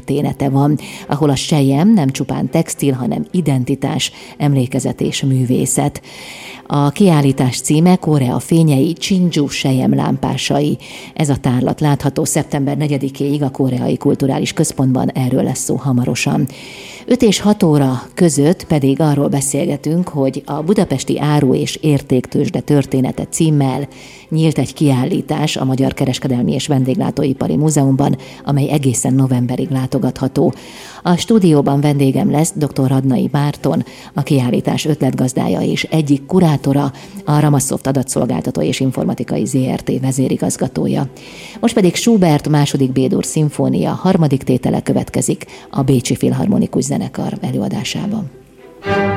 története van, ahol a selyem nem csupán textil, hanem identitás, emlékezet és művészet. A kiállítás címe Korea fényei, Csindzsu selyemlámpásai. Ez a tárlat látható szeptember 4-éig a Koreai Kulturális Központban, erről lesz szó hamarosan. 5 és 6 óra között pedig arról beszélgetünk, hogy a Budapesti Áru- és Értéktőzsde története címmel nyílt egy kiállítás a Magyar Kereskedelmi és Vendéglátóipari Múzeumban, amely egészen novemberig látogatható. A stúdióban vendégem lesz dr. Radnai Márton, a kiállítás ötletgazdája és egyik kurátora, a Ramasoft adatszolgáltató és informatikai ZRT vezérigazgatója. Most pedig Schubert II. B-dur szimfónia 3. tétele következik a Bécsi Filharmonikus Zenekar előadásában.